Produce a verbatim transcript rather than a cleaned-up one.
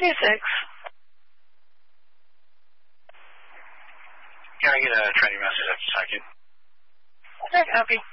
two six. Can I get a training message after a second? Okay, copy.